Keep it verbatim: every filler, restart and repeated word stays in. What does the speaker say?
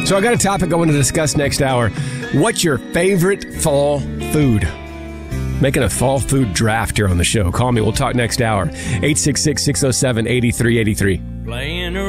So I got a topic I want to discuss next hour. What's your favorite fall food? Making a fall food draft here on the show. Call me. We'll talk next hour. eight six six, six oh seven, eight three eight three. Playing